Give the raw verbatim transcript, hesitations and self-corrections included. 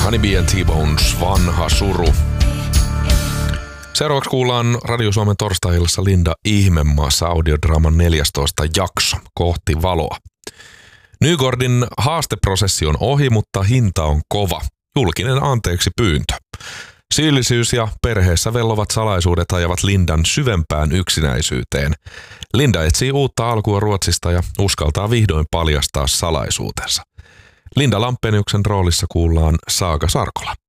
Honeybee and T-Bones, vanha suru. Seuraavaksi kuullaan Radio Suomen torstai-illassa Linda Ihmemaassa audiodraaman neljästoista jakso kohti valoa. Nygårdin haasteprosessi on ohi, mutta hinta on kova. Julkinen anteeksi pyyntö. Syyllisyys ja perheessä vellovat salaisuudet ajavat Lindan syvempään yksinäisyyteen. Linda etsii uutta alkua Ruotsista ja uskaltaa vihdoin paljastaa salaisuutensa. Linda Lampeniuksen roolissa kuullaan Saaga Sarkola.